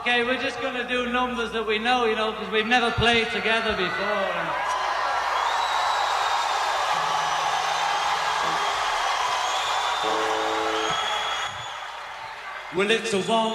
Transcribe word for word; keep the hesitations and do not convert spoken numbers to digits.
Okay, we're just going to do numbers that we know, you know, because we've never played together before. And... Well, it's a one.